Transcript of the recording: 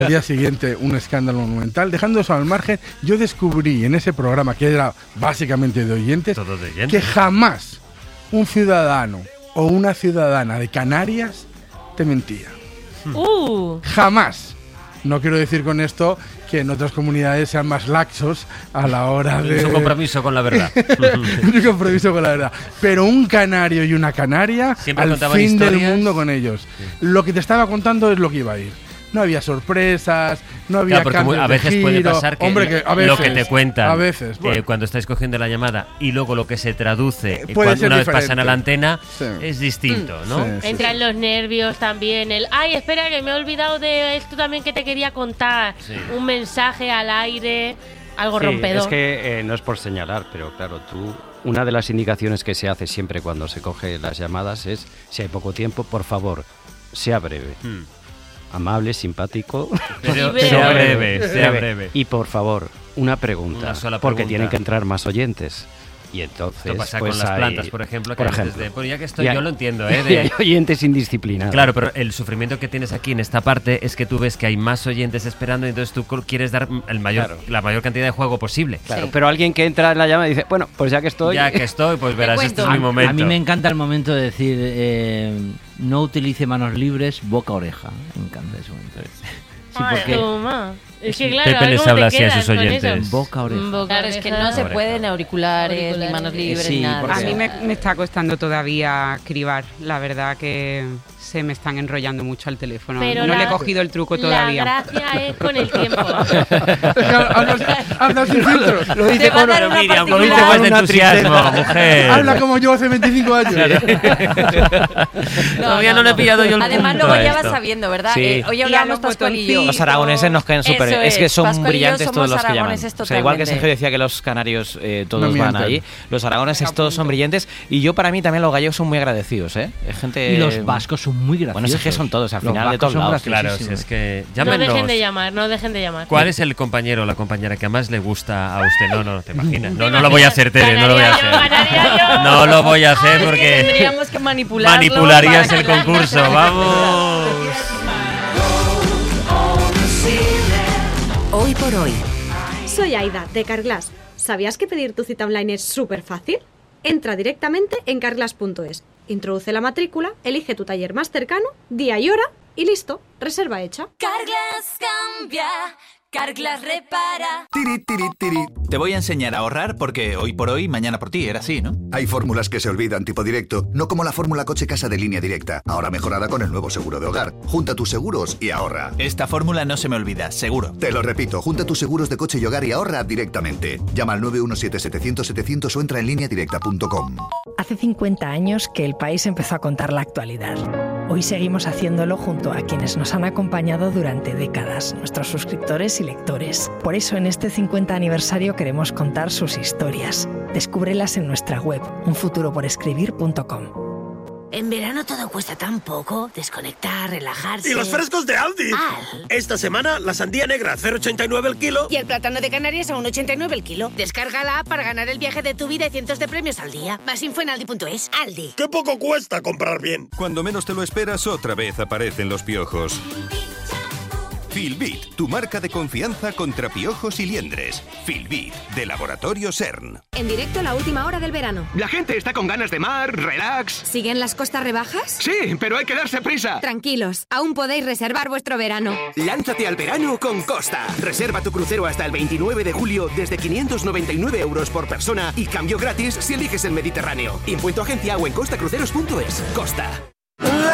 Al día siguiente, un escándalo monumental. Dejando eso al margen, yo descubrí en ese programa, que era básicamente de oyentes, que jamás un ciudadano o una ciudadana de Canarias te mentía. Jamás. No quiero decir con esto que en otras comunidades sean más laxos a la hora de... Un compromiso con la verdad. Un compromiso con la verdad. Pero un canario y una canaria, siempre al fin del mundo con ellos. Sí. Lo que te estaba contando es lo que iba a ir. No había sorpresas, no había cambios a veces de giro. Puede pasar que, a veces, lo que te cuentan a veces, cuando estáis cogiendo la llamada y luego lo que se traduce cuando una vez pasan a la antena es distinto, ¿no? Entran los nervios también, ay, espera que me he olvidado de esto también que te quería contar, un mensaje al aire, algo rompedor. Es que no es por señalar, pero claro, una de las indicaciones que se hace siempre cuando se coge las llamadas es, si hay poco tiempo, por favor, sea breve. Amable, simpático, pero sea breve. Y por favor, una pregunta, una sola porque pregunta. Tienen que entrar más oyentes. Y entonces, esto pasa pues con las plantas, por ejemplo, que pues ya que estoy, yo lo entiendo, y hay oyentes indisciplinados. Claro, pero el sufrimiento que tienes aquí en esta parte es que tú ves que hay más oyentes esperando y entonces tú quieres dar la mayor cantidad de juego posible. Claro, pero alguien que entra en la llamada dice, bueno, pues ya que estoy, pues verás, este es mi momento. A mí me encanta el momento de decir, no utilice manos libres, boca-oreja. Me encanta ese momento. Sí, porque... Es que claro, Pepe les habla así a sus oyentes. Boca-oreja. Claro, es que no se pueden auriculares, ni manos libres, ni nada. A mí me está costando todavía cribar, la verdad que se me están enrollando mucho al teléfono. Pero no le he cogido el truco todavía. La gracia es con el tiempo. Habla sin filtros. Lo dice con de entusiasmo, mujer. Habla como yo hace 25 años. Todavía no le he pillado yo el Además punto luego ya vas sabiendo, ¿verdad? Sí. Hoy hablábamos Pascual y yo. Los aragoneses nos caen súper. Es que son Pascual brillantes todos los que llaman. O sea, igual que Sergio decía que los canarios todos van ahí, los aragoneses todos son brillantes. Y yo, para mí, también los gallegos son muy agradecidos, ¿eh? Y los vascos son muy graciosos. Bueno, es que son todos, al final de todos lados. Claro, si es que... Llámenos. No dejen de llamar. ¿Cuál es el compañero o la compañera que más le gusta a usted? No, te imaginas. No lo voy a hacer, Tere, no lo voy a hacer. No lo voy a hacer porque... Tendríamos que manipularías el concurso, vamos. Hoy por hoy. Soy Aida, de Carglass. ¿Sabías que pedir tu cita online es súper fácil? Entra directamente en carglass.es, introduce la matrícula, elige tu taller más cercano, día y hora y listo, reserva hecha. Carglass cambia, Carglass repara. Tiri, tiri, tiri. Te voy a enseñar a ahorrar porque hoy por hoy, mañana por ti, era así, ¿no? Hay fórmulas que se olvidan tipo directo, no como la fórmula coche-casa de Línea Directa, ahora mejorada con el nuevo seguro de hogar. Junta tus seguros y ahorra. Esta fórmula no se me olvida, seguro. Te lo repito, junta tus seguros de coche y hogar y ahorra directamente. Llama al 917-700-700 o entra en lineadirecta.com. Hace 50 años que el país empezó a contar la actualidad. Hoy seguimos haciéndolo junto a quienes nos han acompañado durante décadas, nuestros suscriptores y lectores. Por eso en este 50 aniversario queremos contar sus historias. Descúbrelas en nuestra web, unfuturoporescribir.com. En verano todo cuesta tan poco. Desconectar, relajarse. ¡Y los frescos de Aldi! Esta semana la sandía negra a 0,89 el kilo. Y el plátano de Canarias a 1,89 el kilo. Descarga la app para ganar el viaje de tu vida y cientos de premios al día. Más info en aldi.es. Aldi. ¡Qué poco cuesta comprar bien! Cuando menos te lo esperas, otra vez aparecen los piojos. Filbit, tu marca de confianza contra piojos y liendres. Filbit, de Laboratorio CERN. En directo la última hora del verano. La gente está con ganas de mar, relax. ¿Siguen las costas rebajas? Sí, pero hay que darse prisa. Tranquilos, aún podéis reservar vuestro verano. Lánzate al verano con Costa. Reserva tu crucero hasta el 29 de julio desde 599 € por persona y cambio gratis si eliges el Mediterráneo. Impuesto agencia o en costacruceros.es. Costa.